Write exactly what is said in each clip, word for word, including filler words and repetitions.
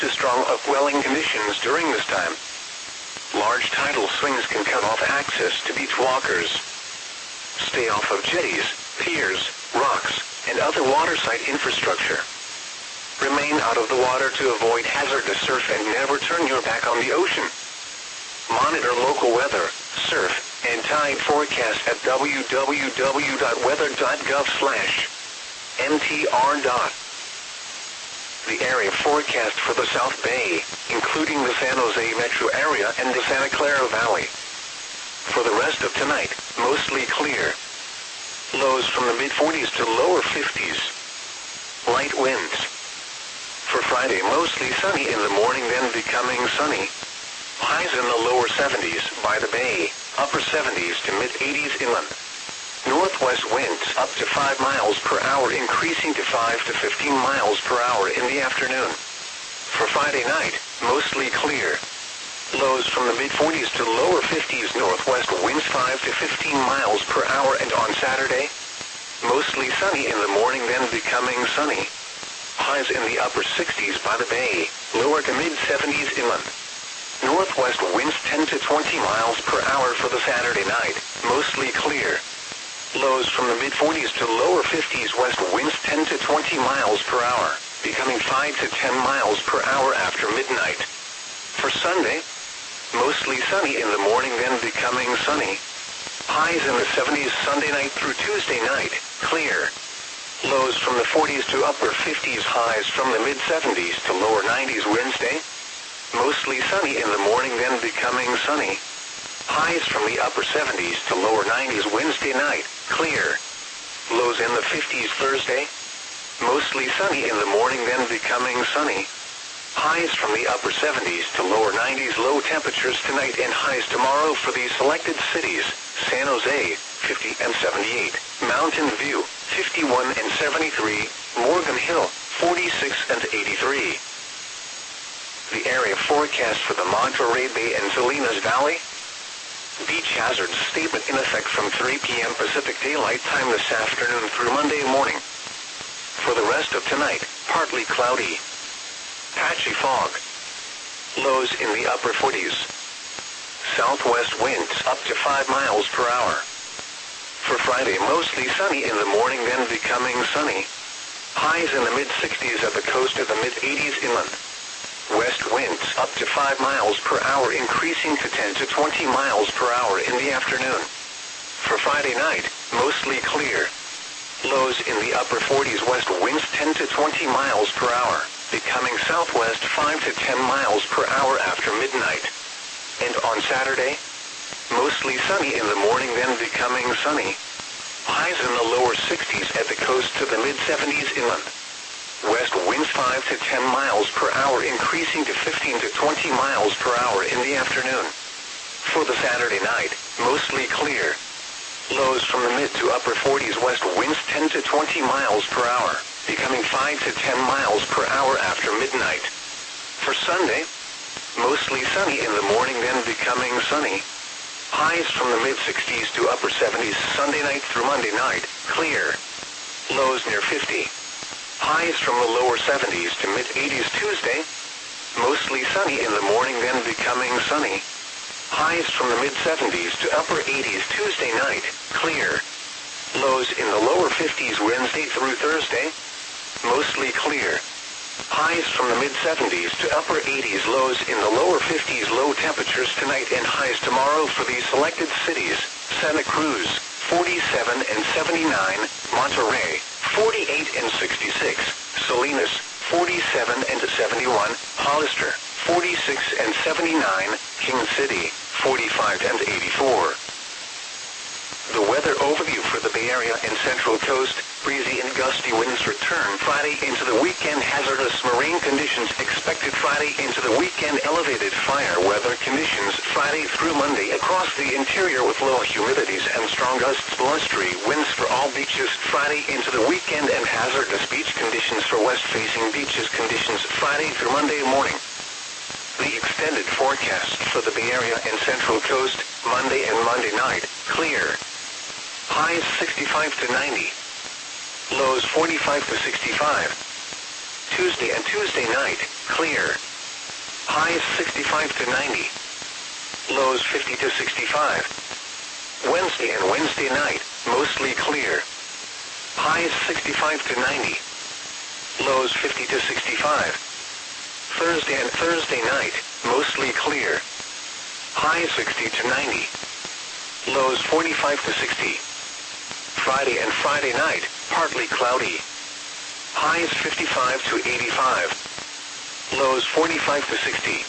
to strong upwelling conditions during this time. Large tidal swings can cut off access to beach walkers. Stay off of jetties, piers, rocks, and other waterside infrastructure. Remain out of the water to avoid hazardous surf and never turn your back on the ocean. Monitor local weather, surf, and tide forecast at w w w dot weather dot gov slash m t r. The area forecast for the South Bay, including the San Jose metro area and the Santa Clara Valley. For the rest of tonight, mostly clear. Lows from the mid forties to lower fifties. Light winds. For Friday, mostly sunny in the morning, then becoming sunny. Highs in the lower seventies by the bay, upper seventies to mid eighties inland. Northwest winds up to five miles per hour, increasing to five to fifteen miles per hour in the afternoon. For Friday night, mostly clear. Lows from the mid forties to lower fifties, northwest winds five to fifteen miles per hour, and on Saturday, mostly sunny in the morning, then becoming sunny. Highs in the upper sixties by the bay, lower to mid seventies inland. Northwest winds ten to twenty miles per hour for the Saturday night, mostly clear. Lows from the mid forties to lower fifties, west winds ten to twenty miles per hour, becoming five to ten miles per hour after midnight. For Sunday, mostly sunny in the morning, then becoming sunny. Highs in the seventies Sunday night through Tuesday night, clear. Lows from the forties to upper fifties, highs from the mid seventies to lower nineties Wednesday. Mostly sunny in the morning, then becoming sunny. Highs from the upper seventies to lower nineties Wednesday night, clear. Lows in the fifties Thursday. Mostly sunny in the morning, then becoming sunny. Highs from the upper seventies to lower nineties, low temperatures tonight and highs tomorrow for these selected cities: San Jose, fifty and seventy-eight, Mountain View, fifty-one and seventy-three, Morgan Hill, forty-six and eighty-three. The area forecast for the Monterey Bay and Salinas Valley. Beach hazard statement in effect from three p m Pacific Daylight Time this afternoon through Monday morning. For the rest of tonight, partly cloudy. Patchy fog. Lows in the upper forties. Southwest winds up to five miles per hour. For Friday, mostly sunny in the morning, then becoming sunny. Highs in the mid sixties at the coast, of the mid eighties inland. West winds up to five miles per hour, increasing to ten to twenty miles per hour in the afternoon. For Friday night, mostly clear. Lows in the upper forties, west winds ten to twenty miles per hour, becoming southwest five to ten miles per hour after midnight. And on Saturday, mostly sunny in the morning, then becoming sunny. Highs in the lower sixties at the coast to the mid seventies inland. West winds five to ten miles per hour, increasing to fifteen to twenty miles per hour in the afternoon. For the Saturday night, mostly clear. Lows from the mid to upper forties, west winds ten to twenty miles per hour, becoming five to ten miles per hour after midnight. For Sunday, mostly sunny in the morning, then becoming sunny. Highs from the mid sixties to upper seventies Sunday night through Monday night, clear. Lows near fifty. Highs from the lower seventies to mid eighties Tuesday. Mostly sunny in the morning, then becoming sunny. Highs from the mid seventies to upper eighties Tuesday night, clear. Lows in the lower fifties Wednesday through Thursday. Mostly clear. Highs from the mid seventies to upper eighties, lows in the lower fifties, low temperatures tonight and highs tomorrow for these selected cities: Santa Cruz, forty-seven and seventy-nine, Monterey, forty-eight and sixty-six, Salinas, forty-seven and seventy-one, Hollister, forty-six and seventy-nine, King City, forty-five and eighty-four. The weather overview for the Bay Area and Central Coast: breezy and gusty winds return Friday into the weekend. Hazardous marine conditions expected Friday into the weekend. Elevated fire weather conditions Friday through Monday across the interior with low humidities and strong gusts. Blustery winds for all beaches Friday into the weekend, and hazardous beach conditions for west-facing beaches. Conditions Friday through Monday morning. The extended forecast for the Bay Area and Central Coast: Monday and Monday night, clear. Highs sixty-five to ninety. Lows forty-five to sixty-five. Tuesday and Tuesday night, clear. Highs sixty-five to ninety. Lows fifty to sixty-five. Wednesday and Wednesday night, mostly clear. Highs sixty-five to ninety. Lows fifty to sixty-five. Thursday and Thursday night, mostly clear. Highs sixty to ninety. Lows forty-five to sixty. Friday and Friday night, partly cloudy. Highs fifty-five to eighty-five. Lows forty-five to sixty.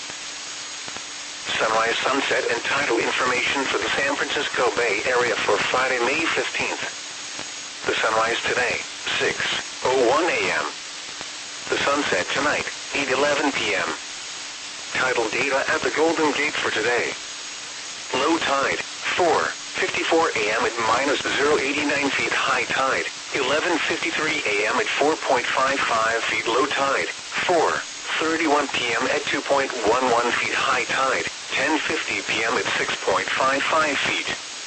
Sunrise, sunset, and tidal information for the San Francisco Bay Area for Friday, May fifteenth. The sunrise today, six oh one a m The sunset tonight, eight eleven p m Tidal data at the Golden Gate for today. Low tide, four fifty-four a m at minus zero point eight nine feet. High tide, eleven fifty-three a m at four point five five feet. Low tide, four thirty-one p m at two point one one feet. High tide, ten fifty p m at six point five five feet.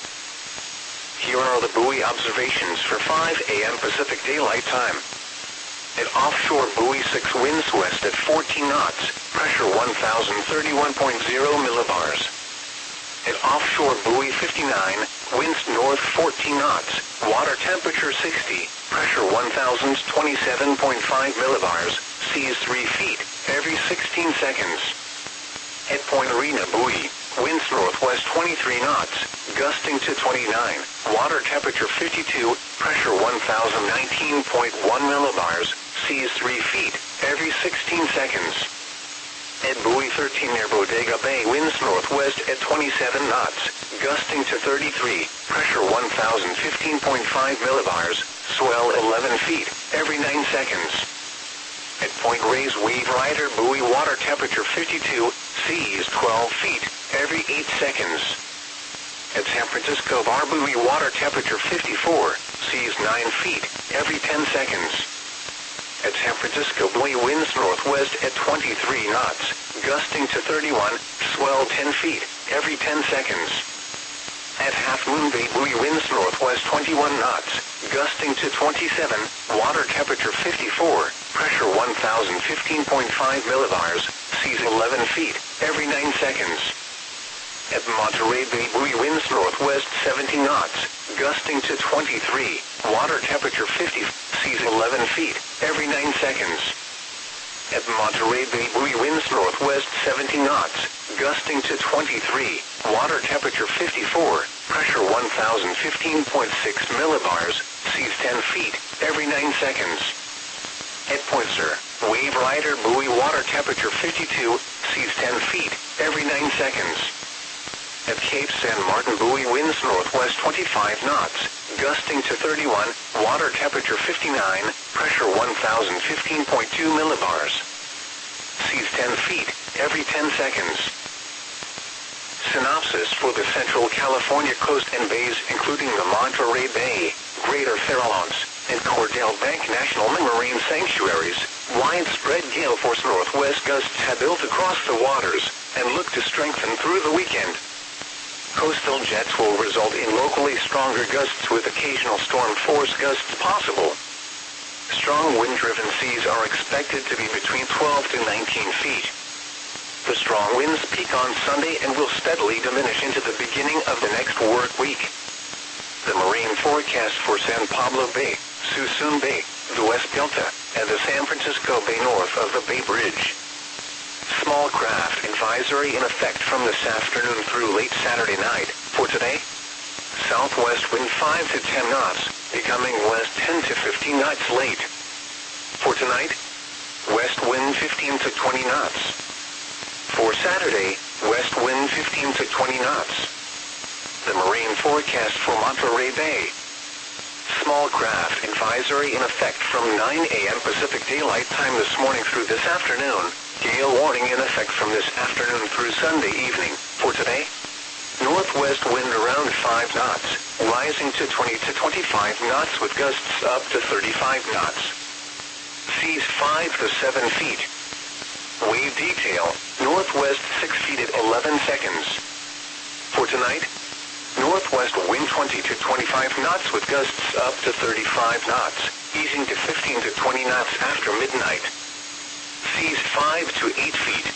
Here are the buoy observations for five a m Pacific Daylight Time. At offshore buoy six, winds west at fourteen knots, pressure one thousand thirty-one point zero millibars. At offshore buoy fifty-nine, winds north fourteen knots, water temperature sixty, pressure one thousand twenty-seven point five millibars, seas three feet, every sixteen seconds. At Point Arena buoy, winds northwest twenty-three knots, gusting to twenty-nine, water temperature fifty-two, pressure one thousand nineteen point one millibars, seas three feet, every sixteen seconds. At buoy thirteen near Bodega Bay, winds northwest at twenty-seven knots, gusting to thirty-three, pressure one thousand fifteen point five millibars, swell eleven feet, every nine seconds. At Point Reyes Wave Rider buoy, water temperature fifty-two, seas twelve feet, every eight seconds. At San Francisco Bar buoy, water temperature fifty-four, seas nine feet, every ten seconds. At San Francisco buoy, winds northwest at twenty-three knots, gusting to thirty-one, swell ten feet, every ten seconds. At Half Moon Bay buoy, winds northwest twenty-one knots, gusting to twenty-seven, water temperature fifty-four, pressure one thousand fifteen point five millibars, seas eleven feet, every nine seconds. At Monterey Bay buoy, winds northwest seventy knots, gusting to twenty-three, water temperature fifty, seas eleven feet, every nine seconds. At Monterey Bay buoy, winds northwest seventy knots, gusting to twenty-three, water temperature fifty-four, pressure one thousand fifteen point six millibars, seas ten feet, every nine seconds. At Point Sur, Wave Rider buoy, water temperature fifty-two, seas ten feet, every nine seconds. At Cape San Martin buoy, winds northwest twenty-five knots, gusting to thirty-one, water temperature fifty-nine, pressure one thousand fifteen point two millibars. Seas ten feet, every ten seconds. Synopsis for the Central California coast and bays, including the Monterey Bay, Greater Farallones, and Cordell Bank National Marine Sanctuaries. Widespread gale force northwest gusts have built across the waters and look to strengthen through the weekend. Coastal jets will result in locally stronger gusts with occasional storm force gusts possible. Strong wind-driven seas are expected to be between twelve to nineteen feet. The strong winds peak on Sunday and will steadily diminish into the beginning of the next work week. The marine forecast for San Pablo Bay, Suisun Bay, the West Delta, and the San Francisco Bay north of the Bay Bridge. Small craft advisory in effect from this afternoon through late Saturday night. For today, southwest wind five to ten knots, becoming west ten to fifteen knots late. For tonight, west wind fifteen to twenty knots. For Saturday, west wind fifteen to twenty knots. The marine forecast for Monterey Bay. Small craft advisory in effect from nine a m Pacific Daylight Time this morning through this afternoon. Gale warning in effect from this afternoon through Sunday evening. For today, northwest wind around five knots, rising to twenty to twenty-five knots with gusts up to thirty-five knots. Seas five to seven feet. Wave detail, northwest six feet at eleven seconds. For tonight, northwest wind twenty to twenty-five knots with gusts up to thirty-five knots, easing to fifteen to twenty knots after midnight. Seas five to eight feet.